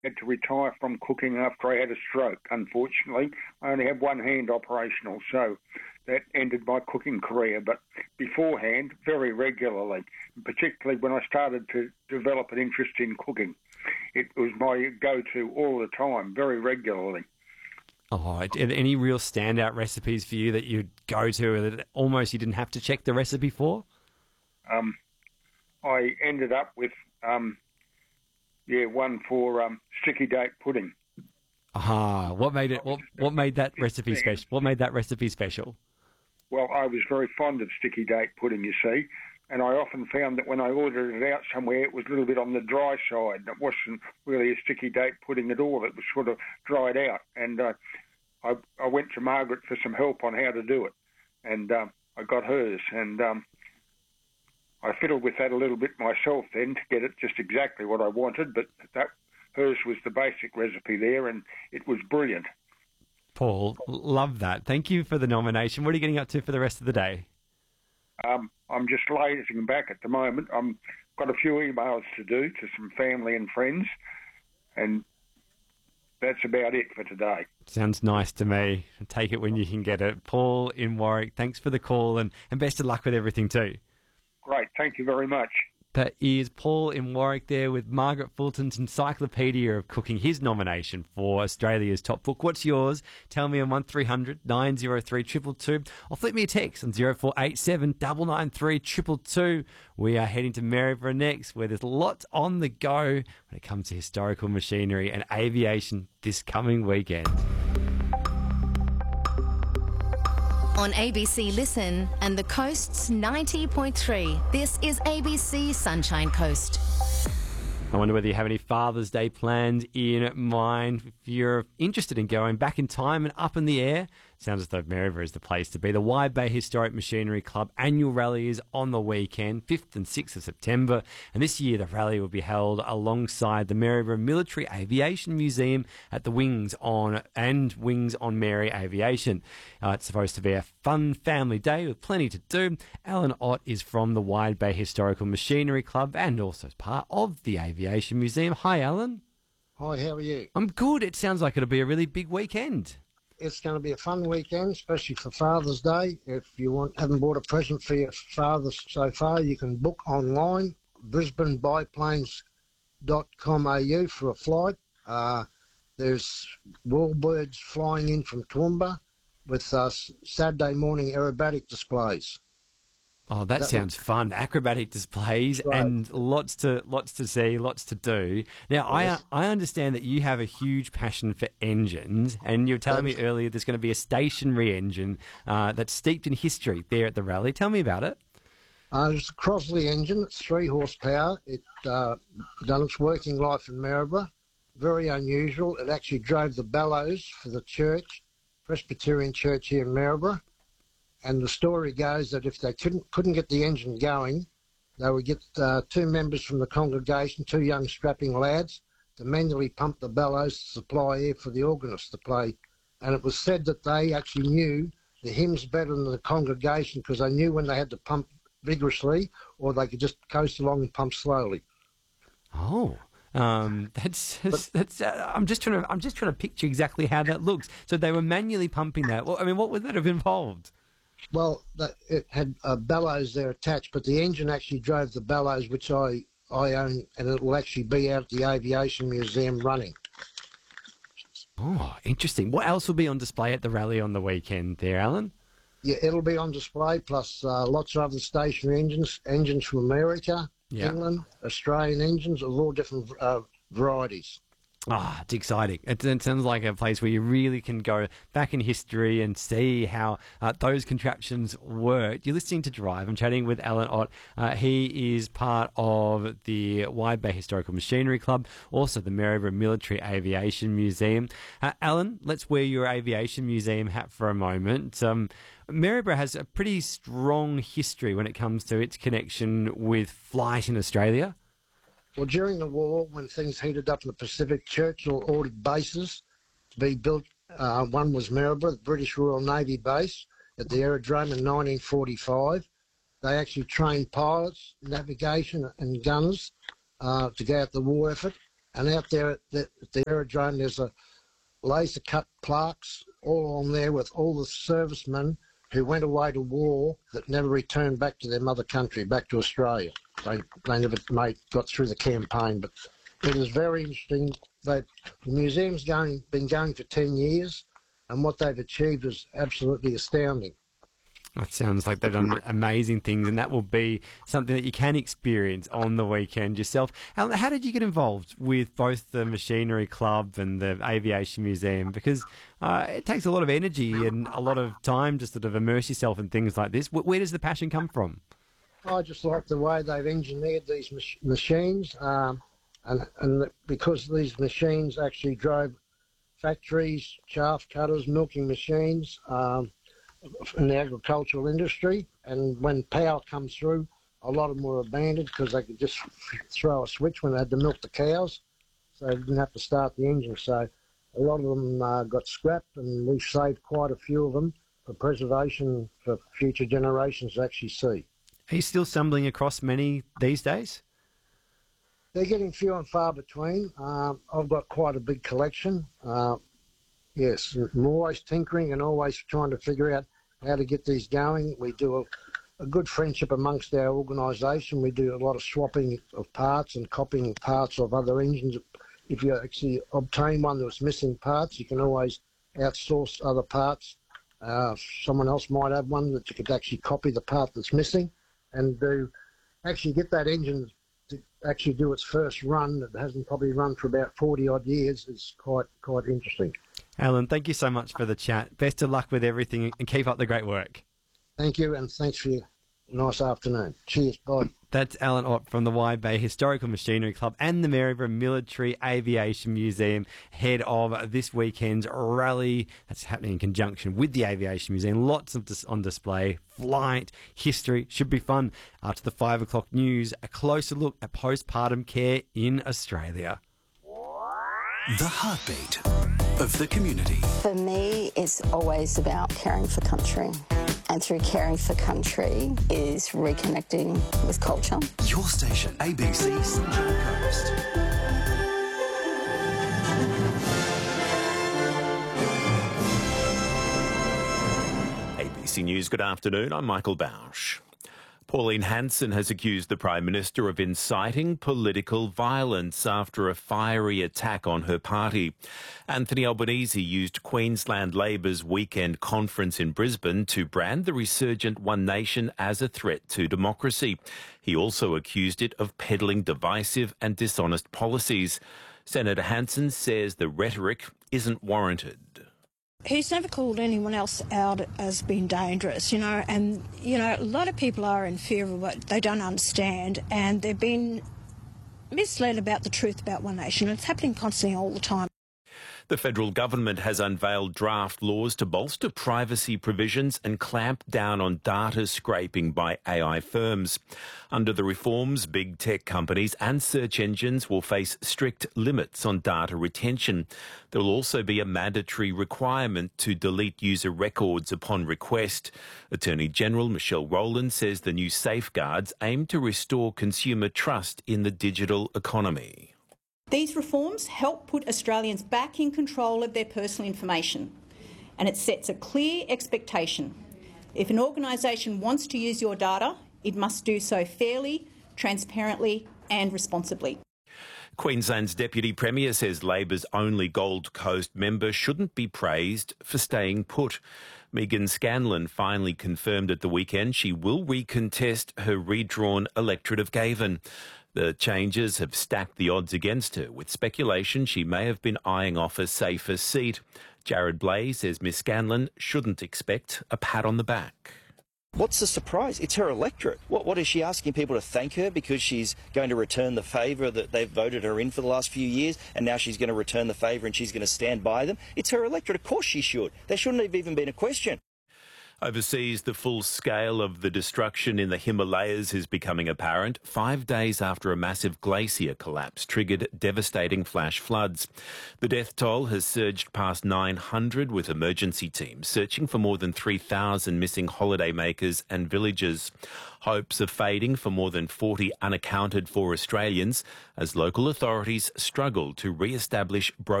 had to retire from cooking after I had a stroke. Unfortunately, I only have one hand operational, so that ended my cooking career. But beforehand, very regularly, particularly when I started to develop an interest in cooking, it was my go-to all the time, very regularly. Oh, any real standout recipes for you that you'd go to that almost you didn't have to check the recipe for? I ended up with one for sticky date pudding. What made it? What made that recipe special? What made that recipe special? Well, I was very fond of sticky date pudding, you see, and I often found that when I ordered it out somewhere, it was a little bit on the dry side. It wasn't really a sticky date pudding at all. It was sort of dried out, and I went to Margaret for some help on how to do it, and I got hers, and I fiddled with that a little bit myself then to get it just exactly what I wanted, but hers was the basic recipe there, and it was brilliant. Paul, love that. Thank you for the nomination. What are you getting up to for the rest of the day? I'm just lazing back at the moment. I've got a few emails to do to some family and friends, and that's about it for today. Sounds nice to me. Take it when you can get it. Paul in Warwick, thanks for the call, and best of luck with everything too. Great, thank you very much. That is Paul in Warwick there with Margaret Fulton's Encyclopedia of Cooking, his nomination for Australia's top book. What's yours? Tell me on 1300 903 222 or flip me a text on 0487 993 222. We are heading to Maryborough next, where there's lots on the go when it comes to historical machinery and aviation this coming weekend. On ABC Listen and the Coast's 90.3, this is ABC Sunshine Coast. I wonder whether you have any Father's Day plans in mind. If you're interested in going back in time and up in the air, sounds as though Maryborough is the place to be. The Wide Bay Historic Machinery Club annual rally is on the weekend, 5th and 6th of September. And this year the rally will be held alongside the Maryborough Military Aviation Museum at the Wings on Mary Aviation. It's supposed to be a fun family day with plenty to do. Alan Ott is from the Wide Bay Historical Machinery Club and also is part of the Aviation Museum. Hi, Alan. Hi, how are you? I'm good. It sounds like it'll be a really big weekend. It's going to be a fun weekend, especially for Father's Day. If you haven't bought a present for your father so far, you can book online, brisbanebiplanes.com.au for a flight. There's warbirds flying in from Toowoomba with Saturday morning aerobatic displays. Oh, that sounds fun. Acrobatic displays and lots to see, lots to do. Now, yes. I understand that you have a huge passion for engines, and you were telling me earlier there's going to be a stationary engine that's steeped in history there at the rally. Tell me about it. It's a Crosley engine. It's 3 horsepower. It done its working life in Maryborough. Very unusual. It actually drove the bellows for the church, Presbyterian Church here in Maryborough. And the story goes that if they couldn't get the engine going, they would get 2 members from the congregation, 2 young strapping lads, to manually pump the bellows to supply air for the organist to play. And it was said that they actually knew the hymns better than the congregation because they knew when they had to pump vigorously or they could just coast along and pump slowly. Oh. I'm just trying to picture exactly how that looks. So they were manually pumping that. Well, I mean, what would that have involved? Well, it had bellows there attached, but the engine actually drove the bellows, which I own, and it will actually be out at the Aviation Museum running. Oh, interesting. What else will be on display at the rally on the weekend there, Alan? Yeah, it'll be on display, plus lots of other stationary engines from America, England, Australian engines of all different varieties. It's exciting. It sounds like a place where you really can go back in history and see how those contraptions worked. You're listening to Drive. I'm chatting with Alan Ott. He is part of the Wide Bay Historical Machinery Club, also the Maryborough Military Aviation Museum. Alan, let's wear your Aviation Museum hat for a moment. Maryborough has a pretty strong history when it comes to its connection with flight in Australia. Well, during the war, when things heated up in the Pacific, Churchill ordered bases to be built. One was Maryborough, the British Royal Navy base at the aerodrome in 1945. They actually trained pilots, navigation and gunners to go out the war effort. And out there at the aerodrome, there's a laser-cut plaques all on there with all the servicemen who went away to war that never returned back to their mother country, back to Australia. They never got through the campaign, but it is very interesting. The museum's been going for 10 years, and what they've achieved is absolutely astounding. It sounds like they've done amazing things, and that will be something that you can experience on the weekend yourself. Alan, how did you get involved with both the Machinery Club and the Aviation Museum? Because it takes a lot of energy and a lot of time to sort of immerse yourself in things like this. Where does the passion come from? I just like the way they've engineered these machines, and because these machines actually drove factories, chaff cutters, milking machines, in the agricultural industry, and when power comes through, a lot of them were abandoned because they could just throw a switch when they had to milk the cows, so they didn't have to start the engine. So a lot of them got scrapped, and we've saved quite a few of them for preservation for future generations to actually see. Are you still stumbling across many these days? They're getting few and far between. I've got quite a big collection. Yes, I'm always tinkering and always trying to figure out how to get these going. We do a good friendship amongst our organisation. We do a lot of swapping of parts and copying parts of other engines. If you actually obtain one that was missing parts, you can always outsource other parts. Someone else might have one that you could actually copy the part that's missing and actually get that engine to actually do its first run. That hasn't probably run for about 40 odd years. It's quite interesting. Alan, thank you so much for the chat. Best of luck with everything and keep up the great work. Thank you, and thanks for your nice afternoon. Cheers, bye. That's Alan Ott from the Wide Bay Historical Machinery Club and the Maryborough Military Aviation Museum, head of this weekend's rally that's happening in conjunction with the Aviation Museum. Lots of on display, flight, history, should be fun. After the 5 o'clock news, a closer look at postpartum care in Australia. The heartbeat of the community. For me, it's always about caring for country. And through caring for country is reconnecting with culture. Your station, ABC Sunshine Coast. ABC News, good afternoon. I'm Michael Bausch. Pauline Hanson has accused the Prime Minister of inciting political violence after a fiery attack on her party. Anthony Albanese used Queensland Labor's weekend conference in Brisbane to brand the resurgent One Nation as a threat to democracy. He also accused it of peddling divisive and dishonest policies. Senator Hanson says the rhetoric isn't warranted. He's never called anyone else out as being dangerous, and, a lot of people are in fear of what they don't understand, and they've been misled about the truth about One Nation. It's happening constantly all the time. The federal government has unveiled draft laws to bolster privacy provisions and clamp down on data scraping by AI firms. Under the reforms, big tech companies and search engines will face strict limits on data retention. There will also be a mandatory requirement to delete user records upon request. Attorney General Michelle Rowland says the new safeguards aim to restore consumer trust in the digital economy. These reforms help put Australians back in control of their personal information, and it sets a clear expectation. If an organisation wants to use your data, it must do so fairly, transparently and responsibly. Queensland's Deputy Premier says Labor's only Gold Coast member shouldn't be praised for staying put. Megan Scanlon finally confirmed at the weekend she will recontest her redrawn electorate of Cavan. The changes have stacked the odds against her, with speculation she may have been eyeing off a safer seat. Jared Blay says Miss Scanlon shouldn't expect a pat on the back. What's the surprise? It's her electorate. What is she asking people to thank her because she's going to return the favour that they've voted her in for the last few years, and now she's going to return the favour and she's going to stand by them? It's her electorate. Of course she should. There shouldn't have even been a question. Overseas, the full scale of the destruction in the Himalayas is becoming apparent 5 days after a massive glacier collapse triggered devastating flash floods. The death toll has surged past 900, with emergency teams searching for more than 3,000 missing holidaymakers and villagers. Hopes are fading for more than 40 unaccounted for Australians as local authorities struggle to re-establish broken